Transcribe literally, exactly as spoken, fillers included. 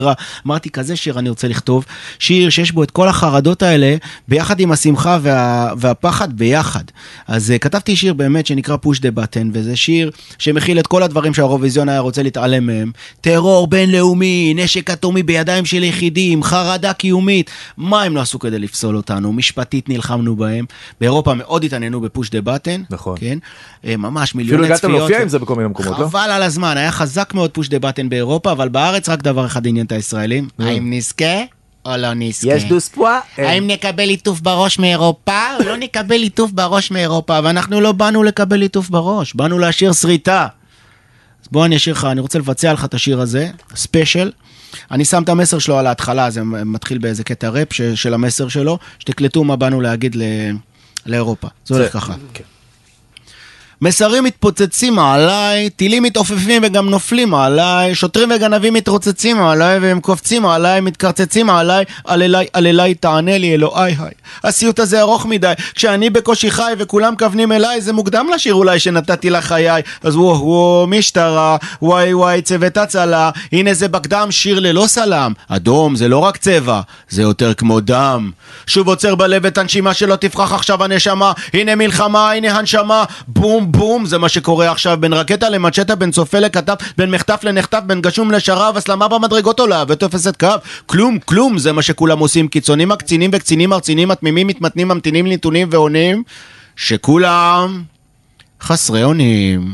אמרתי, כזה שיר אני רוצה לכתוב, שיר שיש בו את כל החרדות האלה, ביחד עם השמחה וה, והפחד ביחד. אז כתבתי שיר באמת שנקרא Push the Button, וזה שיר שמכיל את כל הדברים שהאירוויזיון היה רוצה להתעלם מהם. טרור בינלאומי, נשק אטומי בידיים של יחידים, חרדה קיומית. מה הם לא עשו כדי לפסול אותנו? משפטית נלחמנו בהם. באירופה מאוד התעניינו ב-Push the Button. נכון. כן? ממש מיליוני צפיות. אפילו הגעתם להופיע עם זה בכל מיני מקומות, לא? חבל על הזמן, היה חזק מאוד Push the Button באירופה, אבל בארץ רק דבר אחד עניין את הישראלים. האם נזכה או לא נזכה? יש דוספואה? האם נקבל ליטוף בראש מאירופה או לא נקבל ליטוף בראש מאירופה? ואנחנו לא באנו לקבל ליטוף בראש, באנו להשאיר שריטה. אז בוא אני אשאיר לך, אני רוצה לבצע לך את השיר הזה, ספיישל. אני שם את המסר שלו על ההתחלה, זה מתחיל באיזה קטע רפ של המסר שלו, שתקלטו מה באנו להגיד לאירופה. זה הולך ככה. מסרים מתפוצצים עליי, טילים מתעופפים וגם נופלים עליי, שוטרים וגנבים מתרוצצים עליי, והם קופצים עליי, מתקרצצים עליי, על אליי, על אליי, תענה לי אלוהי, היי. הסיוט הזה ארוך מדי, כשאני בקושי חי וכולם כוונים אליי, זה מוקדם לשיר אולי שנתתי לחיי, אז וואו, וואו, משטרה, וואי וואי, צוות הצלה, הנה זה בקדם שיר ללא סלם, אדום זה לא רק צבע, זה יותר כמו דם. שוב עוצר בלב את הנשימה שלא תפרח עכשיו הנשמה, הנה מלחמה, הנה הנשמה, בום בום, זה מה שקורה עכשיו בין רקטה למצ'טה, בין צופה לכתב, בין מחטף לנחטף, בין גשום לשרב, הסלמה במדרגות עולה ותופסת קו, כלום כלום, זה מה שכולם עושים, קיצונים הקצינים וקצינים ארצינים מתמימים מתמתנים ממתינים נתונים ועונים, שכולם חסרי אונים.